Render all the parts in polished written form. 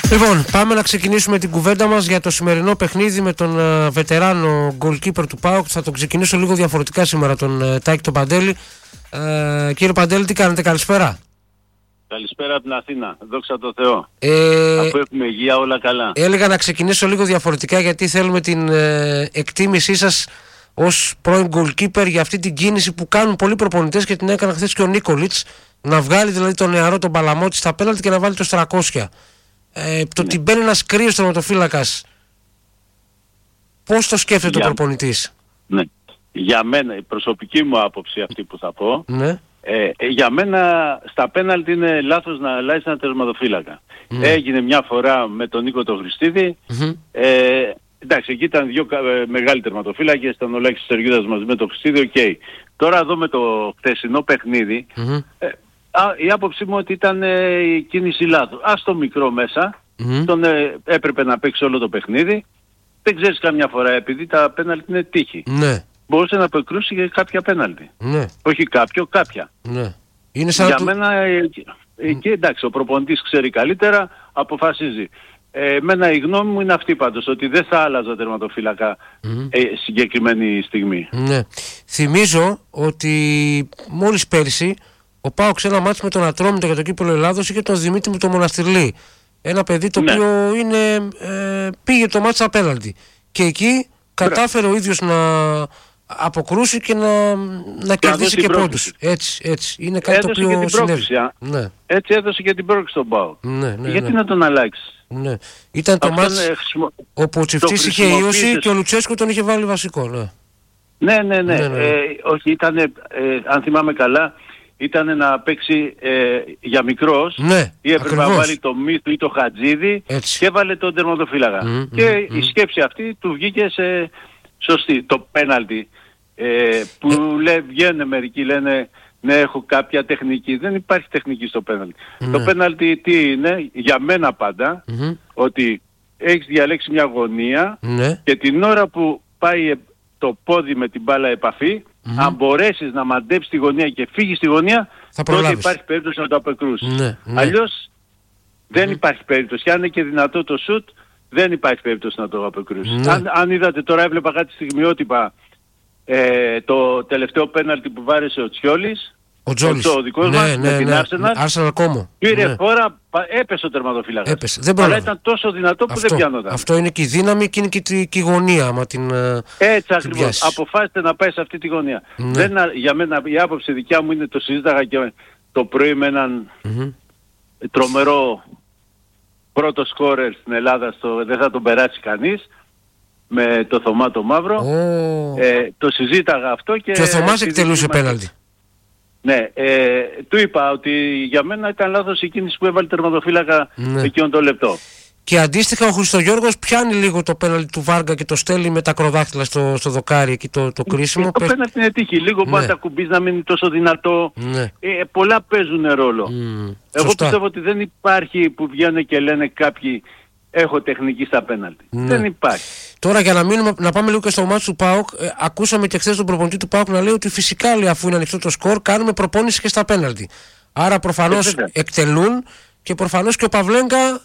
Λοιπόν, πάμε να ξεκινήσουμε την κουβέντα μας για το σημερινό παιχνίδι με τον βετεράνο goalkeeper του ΠΑΟΚ. Θα τον ξεκινήσω λίγο διαφορετικά σήμερα, τον Τάκη τον Παντέλη. Κύριε Παντέλη, τι κάνετε, καλησπέρα. Καλησπέρα από την Αθήνα, δόξα τω Θεώ. Αφού έχουμε υγεία, όλα καλά. Έλεγα να ξεκινήσω λίγο διαφορετικά, γιατί θέλουμε την εκτίμησή σας ως πρώην goalkeeper για αυτή την κίνηση που κάνουν πολλοί προπονητές και την έκανε χθες και ο Νίκολιτς, να βγάλει δηλαδή τον νεαρό τον Παλαμότη στα πέναλτι και να βάλει το 300. Το ότι μπαίνει ένας κρύος τερματοφύλακας, πώς το σκέφτεται ο προπονητής? Ναι. Για μένα, η προσωπική μου άποψη αυτή που θα πω, ναι. Για μένα στα πέναλτι είναι λάθος να αλλάζει ένα τερματοφύλακα. Έγινε μια φορά με τον Νίκο τον Χριστίδη. Εντάξει, εκεί ήταν δύο μεγάλοι τερματοφύλακες, ήταν ο Λάκης Σεργίδας μαζί με τον Χριστίδη, okay. Τώρα εδώ με το χθεσινό παιχνίδι, η άποψή μου ότι ήταν η κίνηση λάθος. Ας το μικρό μέσα, τον έπρεπε να παίξει όλο το παιχνίδι. Δεν ξέρεις καμιά φορά, επειδή τα πέναλτι είναι τύχη. Ναι. Μπορούσε να αποκρούσει και κάποια πέναλτι. Ναι. Όχι κάποιο, κάποια. Ναι. Είναι σαν για μένα, εκεί εντάξει, ο προπονητής ξέρει καλύτερα, αποφασίζει. Εμένα η γνώμη μου είναι αυτή πάντως, ότι δεν θα άλλαζα τερματοφύλακα συγκεκριμένη στιγμή. Ναι. Θυμίζω ότι μόλις πέρσι ο ΠΑΟΚ σε ένα μάτς με τον Ατρόμητο για το κύπελλο Ελλάδος είχε τον Δημήτρη μου το Μοναστηρλή. Ένα παιδί το οποίο πήγε το μάτς απέναντι. Και εκεί κατάφερε ο ίδιος να αποκρούσει και να κερδίσει και πόντους. Έτσι. Είναι κάτι το οποίο συνέβη. Ναι. Έτσι έδωσε και την πρόκληση στον ΠΑΟΚ. Γιατί να τον αλλάξεις? Ναι. Ήταν το μάτς όπου ο Τσιφτής είχε ίωση και ο Λουτσέσκο τον είχε βάλει βασικό. Ναι. Όχι, ήταν, αν θυμάμαι καλά, ήταν να παίξει για μικρός, ή έπρεπε να βάλει το Μύθου ή το Χατζίδη και έβαλε τον τερματοφύλακα. Και η σκέψη αυτή του βγήκε σε σωστή. Το πέναλτι που βγαίνουν μερικοί, λένε ναι, έχω κάποια τεχνική. Δεν υπάρχει τεχνική στο πέναλτι. Το πέναλτι τι είναι, για μένα πάντα, ότι έχεις διαλέξει μια γωνία και την ώρα που πάει το πόδι με την μπάλα επαφή, αν μπορέσεις να μαντέψεις τη γωνία και φύγεις στη γωνία, τότε υπάρχει περίπτωση να το απεκρούσεις. Αλλιώς δεν υπάρχει περίπτωση. Και αν είναι και δυνατό το σουτ, δεν υπάρχει περίπτωση να το απεκρούσεις. Αν είδατε τώρα, έβλεπα κάτι στιγμιότυπα, το τελευταίο πέναλτι που βάρεσε ο Τσιόλης, ο δικός μας, με την Arsenal, πήρε φόρα, έπεσε ο τερματοφύλακας. Αλλά ήταν τόσο δυνατό που δεν πιάνονταν. Αυτό είναι και η δύναμη και είναι και η γωνία. Έτσι ακριβώς. Αποφάσισε να πάει σε αυτή τη γωνία. Για μένα η άποψη δικιά μου είναι, το συζήταγα και το πρωί με έναν τρομερό πρώτο σκόρερ στην Ελλάδα, δεν θα τον περάσει κανείς, με το Θωμά το Μαύρο. Το συζήταγα αυτό και ο Θωμάς εκτελούσε πέναλτι. Ναι, του είπα ότι για μένα ήταν λάθος η κίνηση που έβαλε τερματοφύλακα εκείνο το λεπτό. Και αντίστοιχα ο Χριστογιώργος πιάνει λίγο το πέναλτι του Βάργα και το στέλνει με τα ακροδάχτυλα στο δοκάρι εκεί το κρίσιμο. Το πέναλτι είναι τύχη, λίγο πάντα κουμπείς να μην είναι τόσο δυνατό. Πολλά παίζουν ρόλο. Εγώ πιστεύω ότι δεν υπάρχει που βγαίνουν και λένε κάποιοι έχω τεχνική στα πέναλτι. Δεν υπάρχει. Τώρα για να πάμε λίγο και στο μάτι του ΠΑΟΚ, ακούσαμε και χθες τον προπονητή του ΠΑΟΚ να λέει ότι φυσικά, λέει, αφού είναι ανοιχτό το σκορ, κάνουμε προπόνηση και στα πέναλτι. Άρα προφανώς εκτελούν και προφανώς και ο Παυλέγκα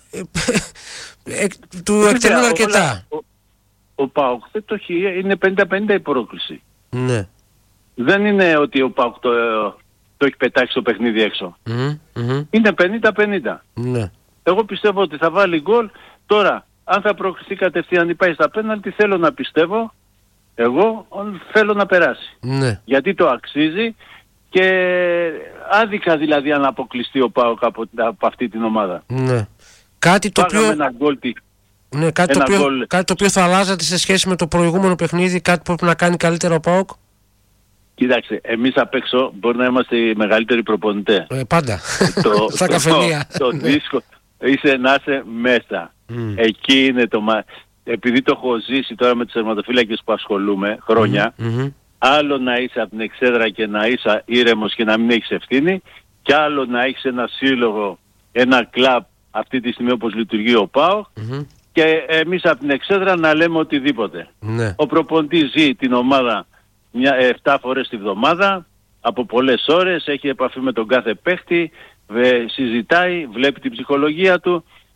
του εκτελούν αρκετά. Ο ΠΑΟΚ δεν το έχει, είναι 50-50 η πρόκληση. Ναι. Δεν είναι ότι ο ΠΑΟΚ το έχει πετάξει το παιχνίδι έξω. Είναι 50-50. Ναι. Εγώ πιστεύω ότι θα βάλει γκολ. Τώρα, αν θα προκριθεί κατευθείαν ή πάει στα πέναλτι, θέλω να πιστεύω, εγώ θέλω να περάσει. Γιατί το αξίζει και άδικα δηλαδή αν αποκλειστεί ο ΠΑΟΚ από αυτή την ομάδα. Κάτι το οποίο... κάτι το οποίο θα αλλάζατε σε σχέση με το προηγούμενο παιχνίδι, κάτι που πρέπει να κάνει καλύτερα ο ΠΑΟΚ? Κοίταξε, εμείς απ' έξω μπορεί να είμαστε οι μεγαλύτεροι προπονητές. Πάντα. Στα καφενεία. Το δίσκο είσαι να είσαι μέσα. Εκεί είναι το επειδή το έχω ζήσει τώρα με τους τερματοφύλακες που ασχολούμαι χρόνια, άλλο να είσαι από την εξέδρα και να είσαι ήρεμος και να μην έχεις ευθύνη, και άλλο να έχεις ένα σύλλογο, ένα κλαμπ αυτή τη στιγμή όπως λειτουργεί ο ΠΑΟΚ, και εμείς από την εξέδρα να λέμε οτιδήποτε. Ο προπονητής ζει την ομάδα 7 φορές τη βδομάδα, από πολλές ώρες, έχει επαφή με τον κάθε παίχτη, συζητάει, βλέπει την ψυχολογία του.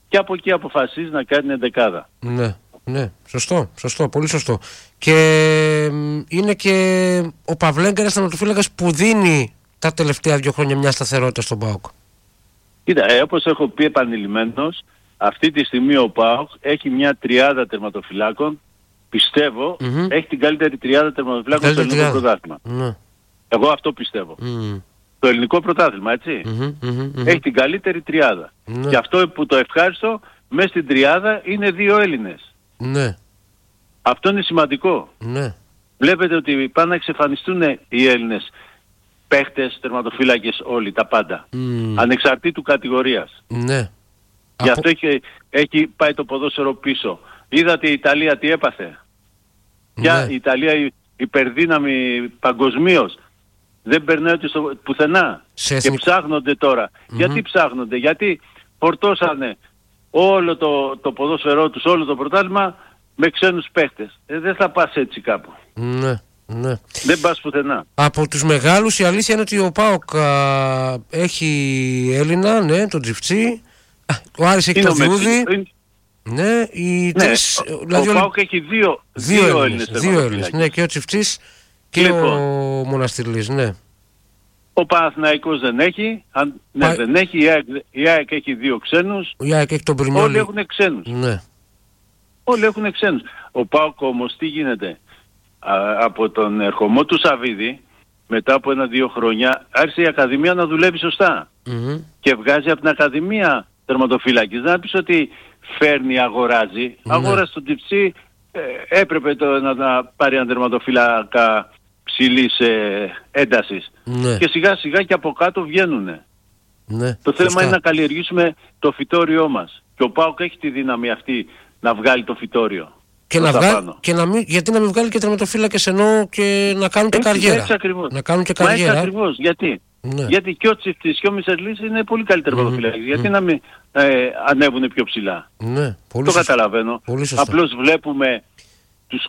και από εκεί αποφασίζει να κάνει εντεκάδα. Ναι, σωστό, πολύ σωστό. Και είναι και ο Παυλέγκα ένας τερματοφύλακας που δίνει τα τελευταία 2 χρόνια μια σταθερότητα στον ΠΑΟΚ. Κοίτα, όπως έχω πει επανειλημμένος, αυτή τη στιγμή ο ΠΑΟΚ έχει μια τριάδα τερματοφυλάκων, πιστεύω, έχει την καλύτερη τριάδα τερματοφυλάκων στο ελληνικό πρωτάθλημα. Εγώ αυτό πιστεύω. Το ελληνικό πρωτάθλημα, έτσι. Έχει την καλύτερη τριάδα. Και αυτό που το ευχάριστο, μέσα στην τριάδα είναι 2 Έλληνες. Ναι. Αυτό είναι σημαντικό. Ναι. Βλέπετε ότι πάνε να εξαφανιστούν οι Έλληνες παίχτες, τερματοφύλακες, όλοι, τα πάντα. Ανεξαρτήτου κατηγορίας. Ναι. Γι' αυτό έχει πάει το ποδόσφαιρο πίσω. Είδατε η Ιταλία τι έπαθε. Πια η Ιταλία υπερδύναμη παγκοσμίως. Δεν περνάει πουθενά. Και ψάχνονται τώρα. Γιατί ψάχνονται? Γιατί φορτώσανε όλο το ποδόσφαιρό τους, όλο το πρωτάθλημα με ξένους παίχτες. Δεν θα πας έτσι κάπου. Ναι. Δεν πας πουθενά. Από τους μεγάλους η αλήθεια είναι ότι ο ΠΑΟΚ έχει Έλληνα, ναι, τον Τζιφτσί. Ο Άρης έχει τον Διούδη. Ναι, δηλαδή ο ΠΑΟΚ έχει δύο Έλληνες. Ναι, και ο Τσιφτσής και ο Μοναστηρλής, ναι. Ο Παναθηναϊκός δεν έχει. Δεν έχει. Η ΑΕΚ έχει 2 ξένους. Η ΑΕΚ έχει τον Πρινιόλη. Όλοι έχουν ξένους. Ναι. Όλοι έχουν ξένους. Ο ΠΑΟΚ όμως τι γίνεται? Από τον ερχομό του Σαββίδη, μετά από 1-2 χρόνια, άρχισε η Ακαδημία να δουλεύει σωστά. Και βγάζει από την Ακαδημία τερματοφύλακες. Δεν πεις ότι φέρνει, αγοράζει. Αγόρασε τον Τιψί, έπρεπε να πάρει ένα τερματοφύλακα ψηλής έντασης. Και σιγά σιγά και από κάτω βγαίνουνε. Το θέμα είναι να καλλιεργήσουμε το φυτόριό μας. Και ο ΠΑΟΚ έχει τη δύναμη αυτή να βγάλει το φυτόριο. Γιατί να μην βγάλει και τερματοφύλακες ενώ και να κάνουν και καριέρα. Έτσι ακριβώς. Να κάνουν και καριέρα. Έτσι ακριβώς. Γιατί? Γιατί και ο Τσιφτής και ο Μισελής είναι πολύ καλύτεροι τερματοφύλακες. Γιατί να μην ανέβουν πιο ψηλά? Ναι, πολύ το σωστά. Καταλαβαίνω. Απλώς βλέπουμε τους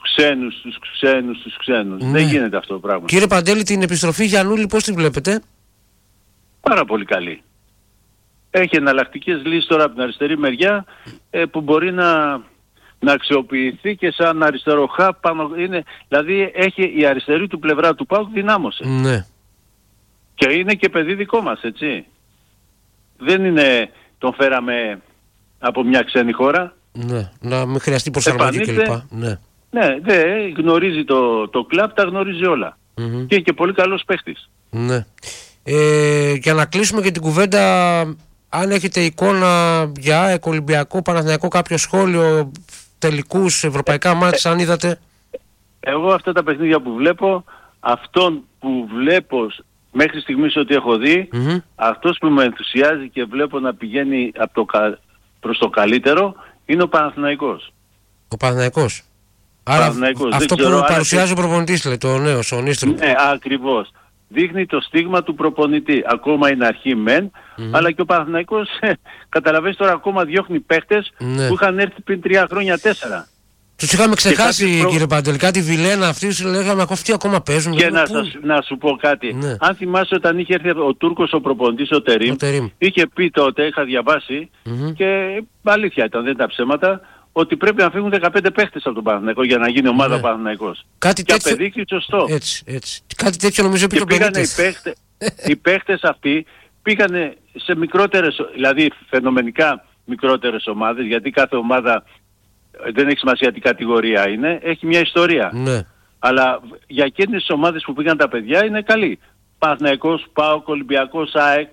ξένους. Δεν γίνεται αυτό το πράγμα. Κύριε Παντέλη, την επιστροφή Γιαννούλη πώς τη βλέπετε? Πάρα πολύ καλή. Έχει εναλλακτικές λύσεις τώρα από την αριστερή μεριά που μπορεί να αξιοποιηθεί και σαν αριστερό χαπ πάνω. Δηλαδή έχει η αριστερή του πλευρά του ΠΑΟΚ δυνάμωσε. Ναι. Και είναι και παιδί δικό μας, έτσι. Δεν είναι τον φέραμε από μια ξένη χώρα. Ναι, να μην χρειαστεί προσαρμογή κλπ. Ναι, γνωρίζει το κλαμπ, τα γνωρίζει όλα. Και είναι και πολύ καλός παίχτης. Ναι. Για να κλείσουμε και την κουβέντα, αν έχετε εικόνα για ΑΕΚ, Ολυμπιακό, Παναθηναϊκό, κάποιο σχόλιο, τελικούς, ευρωπαϊκά μάτς, αν είδατε? Εγώ αυτά τα παιχνίδια που βλέπω, αυτόν που βλέπω μέχρι στιγμής ότι έχω δει, αυτός που με ενθουσιάζει και βλέπω να πηγαίνει προς το καλύτερο, είναι ο Παναθηναϊκός. Ο Παναθηναϊκός. Άρα αυτό που παρουσιάζει ο προπονητής, λέει, το νέο, ο Νίστρου. Ναι, ακριβώς. Δείχνει το στίγμα του προπονητή. Ακόμα είναι αρχή μεν, αλλά και ο Παναθηναϊκός, καταλαβαίνεις τώρα, ακόμα διώχνει παίχτες που είχαν έρθει πριν 3 χρόνια, 4. Τους είχαμε ξεχάσει, κύριε Παντελή, κάτι Βιλένα αυτοί, λέγαμε αυτοί ακόμα παίζουν. Και να σου πω κάτι. Ναι. Αν θυμάσαι όταν είχε έρθει ο Τούρκος ο προπονητής, ο Τερίμ, είχε πει τότε, είχα διαβάσει, και αλήθεια ήταν, δεν τα ψέματα, ότι πρέπει να φύγουν 15 παίχτες από τον Παναθηναϊκό για να γίνει ομάδα Παναθηναϊκός. Και απεδείχθη σωστό. Έτσι. Κάτι τέτοιο νομίζω πει ο Μπενίτες. Οι παίχτες αυτοί πήγανε σε μικρότερες, δηλαδή φαινομενικά μικρότερες ομάδες, γιατί κάθε ομάδα δεν έχει σημασία τι κατηγορία είναι, έχει μια ιστορία. Ναι. Αλλά για εκείνες τις ομάδες που πήγαν τα παιδιά είναι καλοί. Παναθηναϊκός, ΠΑΟΚ, Ολυμπιακός, ΑΕΚ,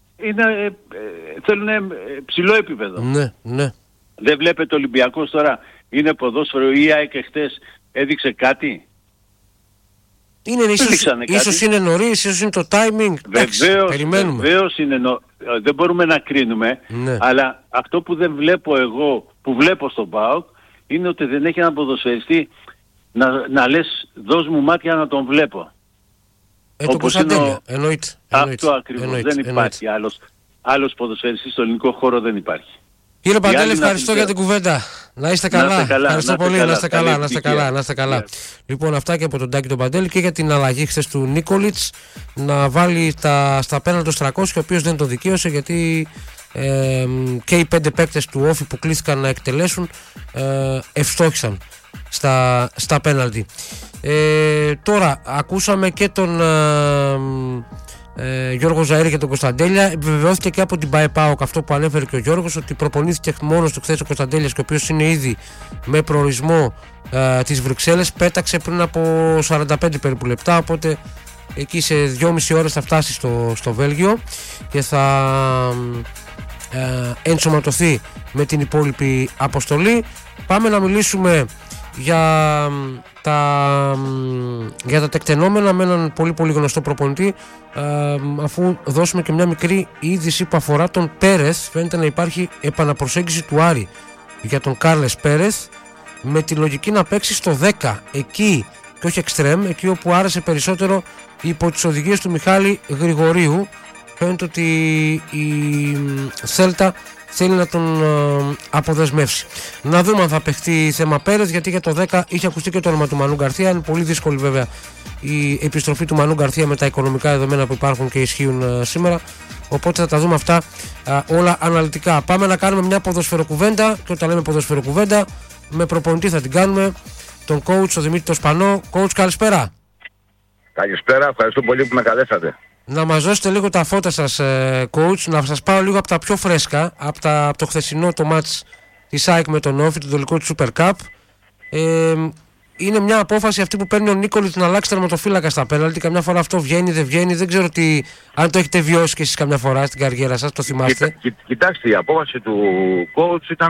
θέλουν ψηλό επίπεδο. Ναι. Δεν βλέπετε ο Ολυμπιακός τώρα είναι ποδόσφαιρο, η ΑΕΚ χτες έδειξε κάτι? Ίσως είναι νωρίς, ίσως είναι το timing. Βεβαίως είναι δεν μπορούμε να κρίνουμε, αλλά αυτό που δεν βλέπω εγώ, που βλέπω στον ΠΑΟΚ, είναι ότι δεν έχει ένα ποδοσφαιριστή να λες δώσ' μου μάτια να τον βλέπω. Το Κωνσταντέλια, εννοείται. Αυτό ακριβώς, δεν υπάρχει άλλος ποδοσφαιριστής στο ελληνικό χώρο, δεν υπάρχει. Κύριε Παντέλη, ευχαριστώ για την κουβέντα. Να είστε καλά. Ευχαριστώ πολύ. Να είστε καλά. Λοιπόν, αυτά και από τον Τάκη τον Παντέλη και για την αλλαγή χθες του Νίκολιτς να βάλει στα πέναλτι 300, ο οποίος δεν το δικαίωσε γιατί και οι 5 παίκτες του Όφη που κλήθηκαν να εκτελέσουν ευστόχησαν στα πέναλτι. Τώρα ακούσαμε και τον Γιώργο Ζαήρη και τον Κωνσταντέλια. Επιβεβαιώθηκε και από την ΠΑΕΠΑΟΚ αυτό που ανέφερε και ο Γιώργος, ότι προπονήθηκε μόνος του χθες ο Κωνσταντέλιας, και ο οποίος είναι ήδη με προορισμό τις Βρυξέλλες. Πέταξε πριν από 45 περίπου λεπτά, οπότε εκεί σε 2,5 ώρες θα φτάσει στο Βέλγιο και θα ενσωματωθεί με την υπόλοιπη αποστολή. Πάμε να μιλήσουμε για τα τεκτενόμενα με έναν πολύ πολύ γνωστό προπονητή, αφού δώσουμε και μια μικρή είδηση που αφορά τον Πέρεθ. Φαίνεται να υπάρχει επαναπροσέγγιση του Άρη για τον Κάρλες Πέρεθ, με τη λογική να παίξει στο 10 εκεί και όχι εξτρέμ, εκεί όπου άρεσε περισσότερο υπό τις οδηγίες του Μιχάλη Γρηγορίου. Φαίνεται ότι η Θέλτα θέλει να τον αποδεσμεύσει. Να δούμε αν θα παιχτεί θέμα Πέρεθ, γιατί για το 10 είχε ακουστεί και το όνομα του Μανού Γκαρθία. Είναι πολύ δύσκολη βέβαια η επιστροφή του Μανού Γκαρθία με τα οικονομικά δεδομένα που υπάρχουν και ισχύουν σήμερα. Οπότε θα τα δούμε αυτά όλα αναλυτικά. Πάμε να κάνουμε μια ποδοσφαιροκουβέντα, και όταν λέμε ποδοσφαιροκουβέντα, με προπονητή θα την κάνουμε, τον coach, τον Δημήτρη Σπανό. Coach, καλησπέρα. Καλησπέρα, ευχαριστώ πολύ που με καλέσατε. Να μας δώσετε λίγο τα φώτα σας, coach, να σας πάω λίγο από τα πιο φρέσκα, από το χθεσινό το μάτς της ΑΕΚ με τον Όφη, το τελικό του Super Cup. Είναι μια απόφαση αυτή που παίρνει ο Νίκολιτς να αλλάξει τερματοφύλακα στα πέναλτι. Καμιά φορά αυτό βγαίνει, δεν βγαίνει. Δεν ξέρω αν το έχετε βιώσει και εσείς καμιά φορά στην καριέρα σας, το θυμάστε. Κοιτάξτε, η απόφαση του coach ήταν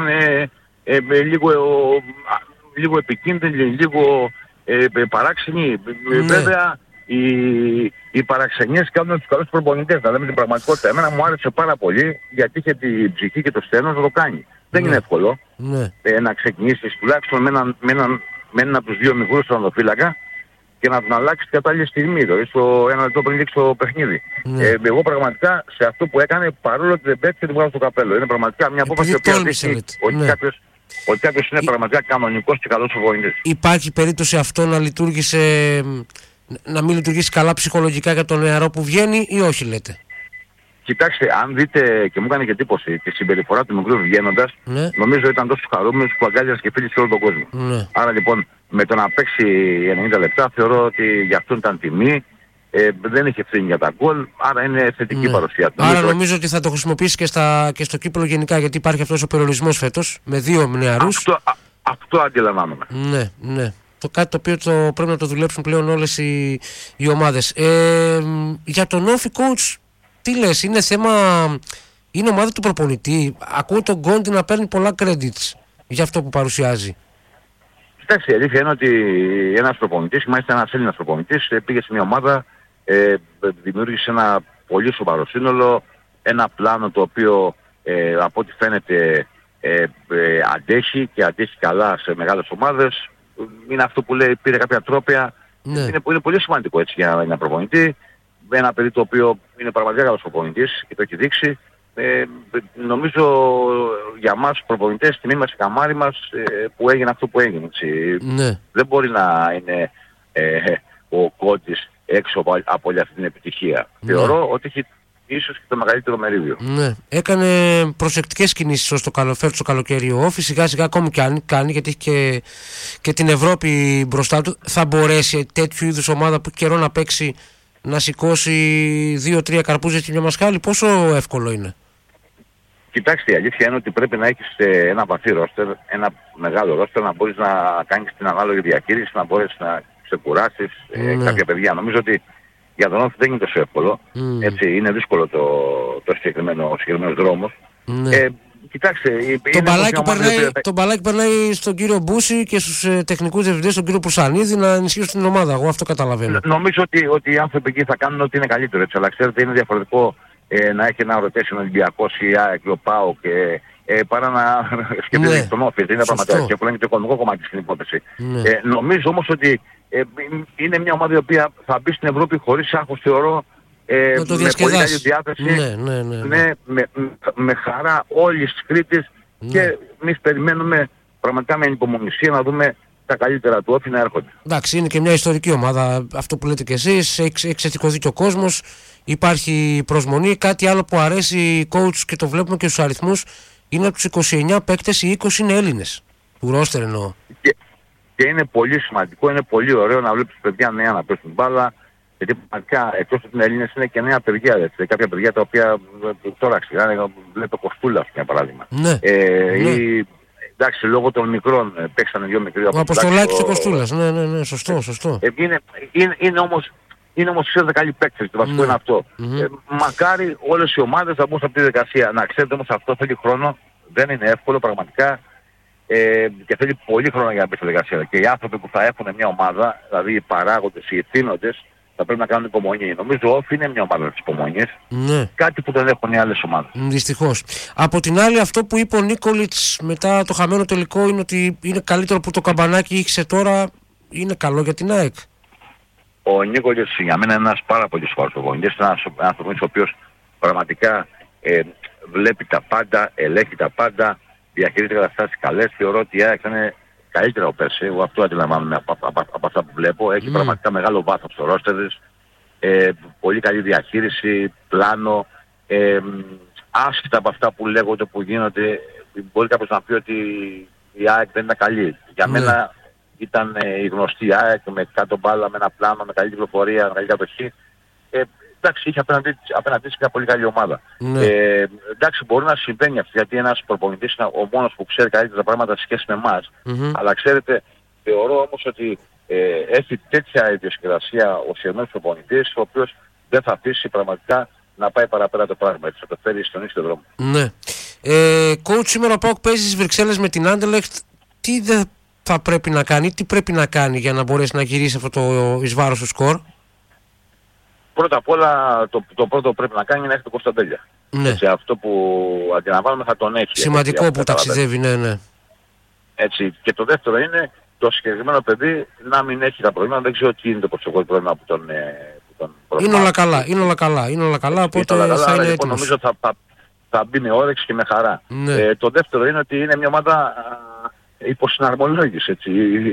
λίγο επικίνδυνη, λίγο παράξενη. Ναι. Βέβαια, οι παραξενιές κάνουν τους καλούς προπονητές, να λέμε την πραγματικότητα. Εμένα μου άρεσε πάρα πολύ, γιατί είχε την ψυχή και το στένος να το κάνει. Δεν είναι εύκολο να ξεκινήσεις τουλάχιστον με έναν από τους δύο μικρούς τερματοφύλακα και να τον αλλάξει την κατάλληλη στιγμή, δηλαδή στο ένα λεπτό πριν λήξει το παιχνίδι. Εγώ πραγματικά σε αυτό που έκανε, παρόλο ότι δεν πέτυχε, την βγάλω στο καπέλο. Είναι πραγματικά μια απόφαση που δείχνει ότι κάποιος είναι πραγματικά κανονικός και καλός προπονητής. Υπάρχει περίπτωση αυτό να λειτουργήσε, να μην λειτουργήσει καλά ψυχολογικά για τον νεαρό που βγαίνει, ή όχι λέτε? Κοιτάξτε, αν δείτε, και μου έκανε και εντύπωση τη συμπεριφορά του μικρού βγαίνοντας, νομίζω ήταν τόσο χαρούμενος που αγκάλιασε και φίλησε σε όλο τον κόσμο. Άρα λοιπόν με το να παίξει 90 λεπτά θεωρώ ότι για αυτόν ήταν τιμή, δεν είχε ευθύνη για τα γκολ, άρα είναι θετική παρουσία του. Άρα νομίζω ότι θα το χρησιμοποιήσει και στο κύπελλο γενικά, γιατί υπάρχει αυτός ο περιορισμός φέτος με δύο νεαρούς. Αυτό αντιλαμβάνομαι. Ναι. Το κάτι το οποίο πρέπει να το δουλέψουν πλέον όλες οι ομάδες. Για τον Όφη, coach, τι λες, είναι ομάδα του προπονητή? Ακούω τον Γκόντι να παίρνει πολλά credits για αυτό που παρουσιάζει. Κοιτάξτε, η αλήθεια είναι ότι ένας προπονητής, μάλιστα ένας Έλληνας προπονητής, πήγε σε μια ομάδα, δημιούργησε ένα πολύ σοβαρό σύνολο, ένα πλάνο το οποίο από ό,τι φαίνεται αντέχει και αντέχει καλά σε μεγάλες ομάδες. Είναι αυτό που λέει, πήρε κάποια τρόπια. Είναι πολύ σημαντικό έτσι για ένα προπονητή. Ένα παιδί το οποίο είναι πραγματικά καλός προπονητής και το έχει δείξει. Νομίζω για μας προπονητές, τιμή μας, η καμάρι μας, που έγινε αυτό που έγινε. Δεν μπορεί να είναι ο Κόντις έξω από όλη αυτή την επιτυχία. Θεωρώ ότι έχει ίσως και το μεγαλύτερο μερίδιο. Έκανε προσεκτικές κινήσεις ως το καλοκαίρι ο Όφη, σιγά σιγά ακόμη κάνει, γιατί έχει και την Ευρώπη μπροστά του. Θα μπορέσει τέτοιου είδους ομάδα που καιρό να παίξει να σηκώσει 2-3 καρπούζες και μια μασχάλη? Πόσο εύκολο είναι? Κοιτάξτε, η αλήθεια είναι ότι πρέπει να έχεις ένα βαθύ ρόστερ, ένα μεγάλο ρόστερ, να μπορείς να κάνεις την ανάλογη διαχείριση, να μπορείς να ξεκουράσεις κάποια παιδιά. Νομίζω ότι για τον Όφη δεν είναι τόσο εύκολο. Έτσι, είναι δύσκολο το συγκεκριμένος δρόμος. Κοιτάξτε, το μπαλάκι περνάει στον κύριο Μπούση και στους τεχνικούς διευθυντές, στον κύριο Πουρσανίδη, να ενισχύσουν την ομάδα. Εγώ αυτό καταλαβαίνω. Νομίζω ότι οι άνθρωποι εκεί θα κάνουν ό,τι είναι καλύτερο. Έτσι, αλλά ξέρετε, είναι διαφορετικό να έχει ένα rotation Ολυμπιακός ή ΑΕΚ ή ο ΠΑΟΚ παρά να σκεφτείτε τον Όφη. Είναι πραγματικά και που λένε το οικονομικό κομμάτι στην υπόθεση. Νομίζω όμως ότι είναι μια ομάδα η οποία θα μπει στην Ευρώπη χωρίς άγχος, θεωρώ, με πολύ καλή διάθεση, με χαρά όλης της Κρήτης και εμείς περιμένουμε πραγματικά με ανυπομονησία να δούμε τα καλύτερα του Όφη να έρχονται. Εντάξει, είναι και μια ιστορική ομάδα. Αυτό που λέτε κι εσείς, έχει εξαιτικωθεί και ο κόσμος. Υπάρχει προσμονή. Κάτι άλλο που αρέσει coach και το βλέπουμε και στους αριθμούς είναι από τους 29 παίκτες, οι 20 είναι Έλληνες. Του ρόστερ εννοώ. Και είναι πολύ σημαντικό, είναι πολύ ωραίο να βλέπεις παιδιά νέα να παίζουν μπάλα. Γιατί πραγματικά εκτός από την Έλληνες είναι και νέα παιδιά. Έτσι. Κάποια παιδιά τα οποία τώρα ξηγάνε, βλέπω Κοστούλα για παράδειγμα. Ναι. Εντάξει, λόγω των μικρών παίξανε 2 μικροί. Ο Αποστολάκης και ο Κοστούλας. Ναι, σωστό. Είναι όμως ξέρετε καλοί παίκτες, το βασικό είναι αυτό. Μακάρι όλες οι ομάδες θα μπουν σε αυτή τη διαδικασία. Να ξέρετε όμως αυτό θέλει χρόνο, δεν είναι εύκολο πραγματικά και θέλει πολύ χρόνο για να μπει στη διαδικασία. Και οι άνθρωποι που θα έχουν μια ομάδα, δηλαδή οι παράγοντες, οι ευθύνοντες, θα πρέπει να κάνουν υπομονή. Νομίζω Όφη είναι μια ομάδα της υπομονής. Ναι. Κάτι που δεν έχουν οι άλλες ομάδες. Δυστυχώς. Από την άλλη, αυτό που είπε ο Νίκολιτς μετά το χαμένο τελικό είναι ότι είναι καλύτερο που το καμπανάκι ήχησε τώρα. Είναι καλό για την ΑΕΚ. Ο Νίκολιτς για μένα είναι ένας πάρα πολύ σοβαρός προπονητής. Ένας άνθρωπος ο οποίος πραγματικά βλέπει τα πάντα, ελέγχει τα πάντα, διαχειρίζεται καταστάσεις καλές. Θεωρώ ότι η ΑΕΚ είναι καλύτερα από πέρσι. Εγώ αυτό αντιλαμβάνομαι από αυτά που βλέπω. Έχει πραγματικά μεγάλο βάθος στο ρόστερ της. Πολύ καλή διαχείριση, πλάνο. Άσχετα από αυτά που λέγονται, που γίνονται, μπορεί κάποιος να πει ότι η ΑΕΚ δεν ήταν καλή. Για μένα ήταν η γνωστή ΑΕΚ με κάτω μπάλα, με ένα πλάνο, με καλή κυκλοφορία, με καλή κατοχή. Εντάξει, είχε απέναντί σε μια πολύ καλή ομάδα. Εντάξει, μπορεί να συμβαίνει αυτό, γιατί ένας προπονητής είναι ο μόνος που ξέρει καλύτερα τα πράγματα σε σχέση με εμάς. Αλλά ξέρετε, θεωρώ όμως ότι έχει τέτοια ιδιοσυγκρασία ο συγκεκριμένος προπονητής, ο οποίος δεν θα αφήσει πραγματικά να πάει παραπέρα το πράγμα, έτσι θα το φέρει στον ίσιο δρόμο. Ναι. Coach, σήμερα ο ΠΑΟΚ παίζει στις Βρυξέλλες με την Άντερλεχτ. Τι δεν θα πρέπει να κάνει, τι πρέπει να κάνει για να μπορέσει να γυρίσει αυτό το εις βάρος του σκορ? Πρώτα απ' όλα το πρώτο που πρέπει να κάνει είναι να έχει το Κωνσταντέλια. Ναι. Έτσι, αυτό που αντιλαμβάνομαι θα τον έχει. Σημαντικό έτσι, που ταξιδεύει, ναι. Έτσι. Και το δεύτερο είναι το συγκεκριμένο παιδί να μην έχει τα προβλήματα. Δεν ξέρω τι είναι το προσωπικό πρόβλημα που τον είναι όλα καλά, οπότε θα είναι έτοιμος. Νομίζω θα μπει με όρεξη και με χαρά. Ναι. Το δεύτερο είναι ότι είναι μια ομάδα υποσυναρμολόγης, έτσι.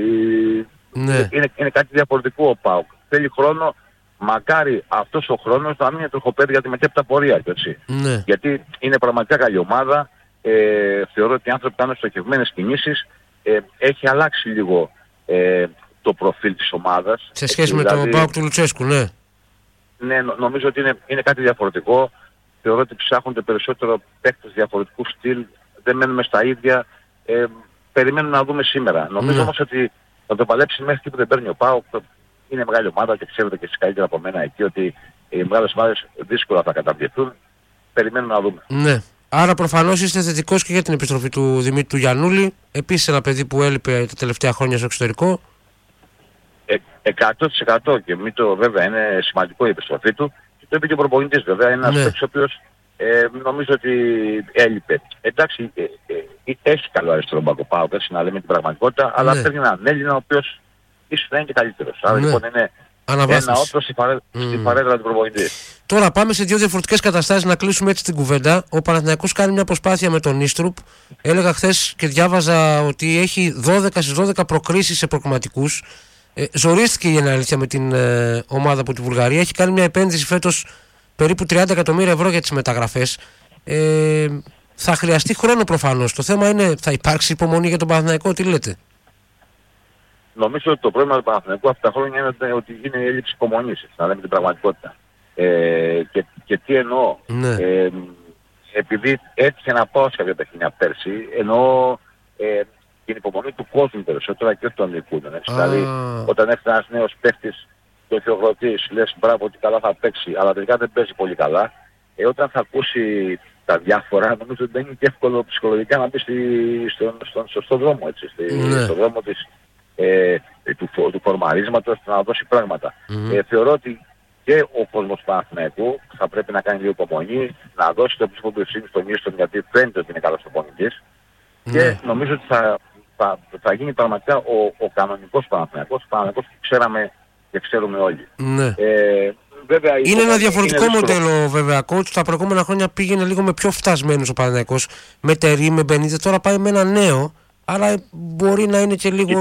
Ναι. Είναι κάτι διαφορετικό ο ΠΑΟΚ. Θέλει χρόνο. Μακάρι αυτός ο χρόνος να μην είναι τροχοπέδι για τη μετέπειτα πορεία, έτσι. Ναι. Γιατί είναι πραγματικά καλή ομάδα. Θεωρώ ότι οι άνθρωποι κάνουν στοχευμένες κινήσεις. Έχει αλλάξει λίγο το προφίλ της ομάδας. Σε σχέση με το ΠΑΟΚ του Λουτσέσκου, ναι. Ναι, νομίζω ότι είναι κάτι διαφορετικό. Θεωρώ ότι ψάχνονται περισσότερο παίκτες διαφορετικού στυλ. Δεν μένουμε στα ίδια. Περιμένουμε να δούμε σήμερα. Νομίζω όμως ότι θα το παλέψει μέχρι εκεί που δεν παίρνει ο ΠΑΟΚ. Είναι μεγάλη ομάδα και ξέρετε και εσείς καλύτερα από μένα εκεί ότι οι μεγάλες ομάδες δύσκολα θα καταβληθούν. Περιμένουμε να δούμε. Ναι. Άρα προφανώς είστε θετικός και για την επιστροφή του Δημήτρη του Γιαννούλη. Επίσης ένα παιδί που έλειπε τα τελευταία χρόνια στο εξωτερικό. 100% και βέβαια είναι σημαντικό η επιστροφή του. Και το είπε και ο προπονητής βέβαια. Είναι ένας παίκτης ο οποίος νομίζω ότι έλειπε. Εντάξει, έχει καλό αριστερό μπακ ο έτσι να λέμε την πραγματικότητα, αλλά παίρνει έναν Έλληνα ο οποίος ίσως να είναι και καλύτερος. Άρα λοιπόν είναι ένα όπλο στη παρέδρα του προπονητή. Τώρα πάμε σε δύο διαφορετικές καταστάσεις να κλείσουμε έτσι την κουβέντα. Ο Παναθηναϊκός κάνει μια προσπάθεια με τον Ίστρουπ. Έλεγα χθες και διάβαζα ότι έχει 12 στις 12 προκρίσεις σε προκριματικούς. Ζορίστηκε η αλήθεια με την ομάδα από τη Βουλγαρία. Έχει κάνει μια επένδυση φέτος περίπου 30 εκατομμύρια ευρώ για τις μεταγραφές. Θα χρειαστεί χρόνο προφανώς. Το θέμα είναι, θα υπάρξει υπομονή για τον Παναθηναϊκό, τι λέτε? Νομίζω ότι το πρόβλημα του Παναθηναϊκού αυτά τα χρόνια είναι ότι είναι η έλλειψη υπομονής, να λέμε την πραγματικότητα. Και τι εννοώ. Ναι. Επειδή έτυχε να πάω σε κάποια παιχνίδια πέρσι, εννοώ την υπομονή του κόσμου περισσότερα και όχι των νικούντων. Δηλαδή, όταν έρθει ένας νέος παίχτης, το χειροκροτείς, λες μπράβο ότι καλά θα παίξει, αλλά τελικά δεν παίζει πολύ καλά. Όταν θα ακούσει τα διάφορα, νομίζω ότι δεν είναι και εύκολο ψυχολογικά να μπει στον σωστό δρόμο, έτσι, στον δρόμο του φορμαρίσματος, να δώσει πράγματα. Θεωρώ ότι και ο κόσμος του Παναθηναϊκού θα πρέπει να κάνει λίγο υπομονή, να δώσει το ψυχο του ευσύνη στον Ίστον, γιατί φαίνεται ότι είναι καλός προπονητής. Και νομίζω ότι θα γίνει πραγματικά ο κανονικός Παναθηναϊκός, ο Παναθηναϊκός που ξέραμε και ξέρουμε όλοι. Ναι. Βέβαια, είναι ένα διαφορετικό μοντέλο βέβαια, coach. Τα προηγούμενα χρόνια πήγαινε λίγο με πιο φτασμένους ο Παναθηναϊκός, με Τερί, με Μπενίτες. Τώρα πάει με ένα νέο, άρα μπορεί να είναι και λίγο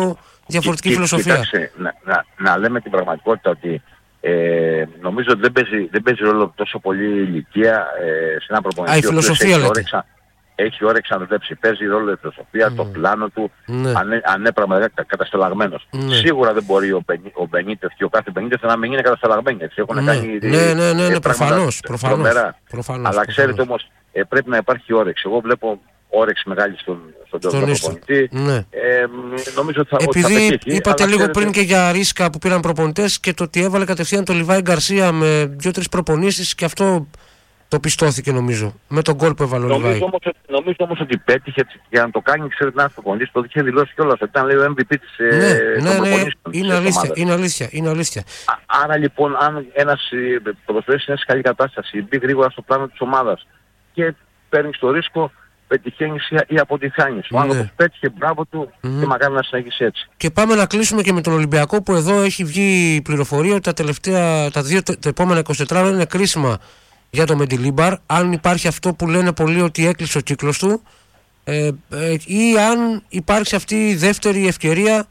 διαφορετική φιλοσοφία. Κοιτάξτε, να λέμε την πραγματικότητα ότι νομίζω ότι δεν παίζει ρόλο τόσο πολύ η ηλικία σε ένα προπονητή. Η φιλοσοφία λέτε. Έχει όρεξη να δουλέψει. Παίζει ρόλο η φιλοσοφία, το πλάνο του, αν είναι πραγματικά κατασταλαγμένος. Σίγουρα δεν μπορεί ο Μπενίτες και ο κάθε Μπενίτες να μην είναι κατασταλαγμένοι. Έχουν κάνει προφανώς. Αλλά ξέρετε όμως, πρέπει να υπάρχει όρεξη. Εγώ βλέπω όρεξη μεγάλη στον προπονητή. Νομίζω ότι θα επειδή είπατε λίγο πριν και για ρίσκα που πήραν προπονητές και το ότι έβαλε κατευθείαν τον Λιβάη Γκαρσία με 2-3 προπονήσεις και αυτό το πιστώθηκε νομίζω με τον γκολ που έβαλε ο Λιβάη. Νομίζω όμως ότι πέτυχε για να το κάνει, ξέρετε, ένας προπονητής, το είχε δηλώσει κιόλας ότι ήταν, λέει, ο MVP της προπονήσεων. Είναι αλήθεια. Άρα λοιπόν, αν ένας ποδοσφαιριστής είναι σε καλή κατάσταση, μπει γρήγορα στο πλάνο της ομάδας και παίρνεις το ρίσκο, πετυχαίνεις ή αποτυχάνεις. Ο άνθρωπος πέτυχε, μπράβο του και μακάρι να συνεχίσει έτσι. Και πάμε να κλείσουμε και με τον Ολυμπιακό, που εδώ έχει βγει η πληροφορία ότι τα επόμενα 24 είναι κρίσιμα για το Μεντιλίμπαρ. Αν υπάρχει αυτό που λένε πολλοί ότι έκλεισε ο κύκλος του, ή αν υπάρξει αυτή η δεύτερη ευκαιρία.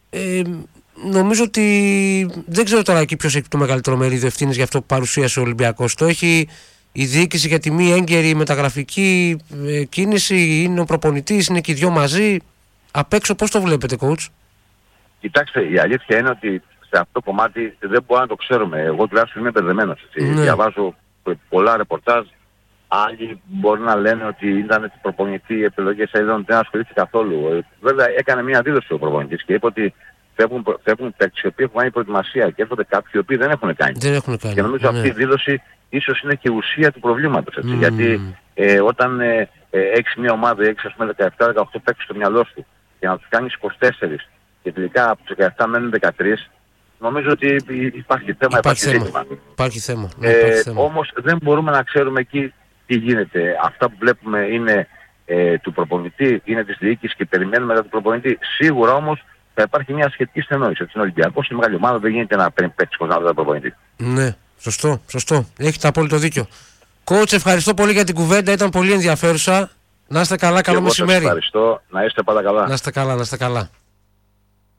Νομίζω ότι δεν ξέρω τώρα εκεί ποιος έχει το μεγαλύτερο μερίδιο ευθύνης για αυτό που παρουσίασε ο Ολυμπιακός. Το έχει η διοίκηση για τη μη έγκαιρη μεταγραφική κίνηση, είναι ο προπονητής, είναι και οι δυο μαζί. Απ' έξω πώς το βλέπετε, coach? Κοιτάξτε, η αλήθεια είναι ότι σε αυτό το κομμάτι δεν μπορούμε να το ξέρουμε. Εγώ τουλάχιστον είμαι μπερδεμένος. Διαβάζω πολλά ρεπορτάζ. Άλλοι μπορεί να λένε ότι ήταν προπονητή επιλογές αίδων, δεν ασχολήθηκε καθόλου. Βέβαια έκανε μια δήλωση ο προπονητής και είπε ότι φεύγουν παίκτες οι οποίοι έχουν κάνει προετοιμασία και έρχονται κάποιοι οι οποίοι δεν έχουν κάνει. Και νομίζω αυτή η δήλωση ίσως είναι και η ουσία του προβλήματος. Έτσι, γιατί όταν έχεις μια ομάδα, έχεις ας πούμε 17-18 παίκτες στο μυαλό σου και να τους κάνεις 24 και τελικά από τους 17 μένουν 13, νομίζω ότι υπάρχει θέμα, υπάρχει θέμα. Όμως δεν μπορούμε να ξέρουμε εκεί τι γίνεται. Αυτά που βλέπουμε είναι του προπονητή, είναι της διοίκησης και περιμένουμε για τον προπονητή. Σίγουρα όμως θα υπάρχει μια σχετική στενόηση. Είναι Ολυμπιακός, είναι μεγάλη ομάδα, δεν γίνεται να παίρνει παίκτης χωρίς να δει τον προπονητή. Ναι, σωστό. Έχετε απόλυτο δίκιο. Coach, ευχαριστώ πολύ για την κουβέντα, ήταν πολύ ενδιαφέρουσα. Να είστε καλά, καλό μεσημέρι. Ευχαριστώ, να είστε πάντα καλά. Να είστε καλά.